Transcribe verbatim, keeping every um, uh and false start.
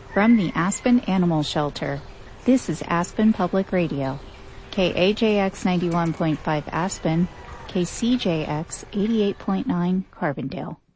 From the Aspen Animal Shelter, this is Aspen Public Radio. K A J X ninety-one point five Aspen, K C J X eighty-eight point nine Carbondale.